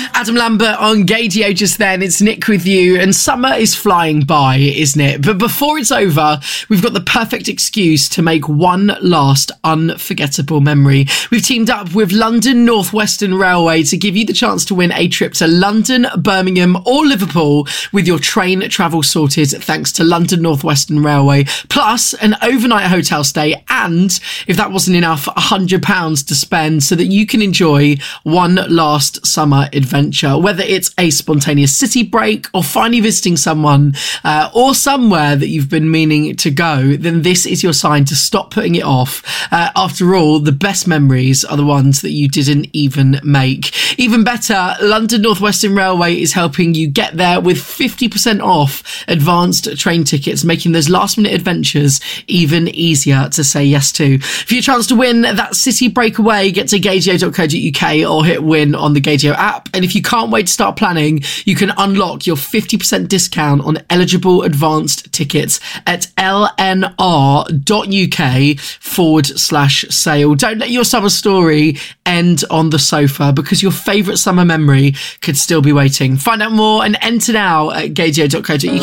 Adam Lambert on Gaydio just then. It's Nick with you, and summer is flying by, isn't it? But before it's over, we've got the perfect excuse to make one last unforgettable memory. We've teamed up with London North Western Railway to give you the chance to win a trip to London, Birmingham or Liverpool with your train travel sorted thanks to London North Western Railway, plus an overnight hotel stay and, if that wasn't enough, £100 to spend so that you can enjoy one last summer adventure. Whether it's a spontaneous city break or finally visiting someone or somewhere that you've been meaning to go, then this is your sign to stop putting it off. After all, the best memories are the ones that you didn't even make. Even better, London North Western Railway is helping you get there with 50% off advanced train tickets, making those last minute adventures even easier to say yes to. For your chance to win that city breakaway, get to gaydio.co.uk or hit win on the Gaydio app. And if you can't wait to start planning, you can unlock your 50% discount on eligible advanced tickets at lnr.uk/sale. Don't let your summer story end on the sofa, because your favourite summer memory could still be waiting. Find out more and enter now at gaydio.co.uk.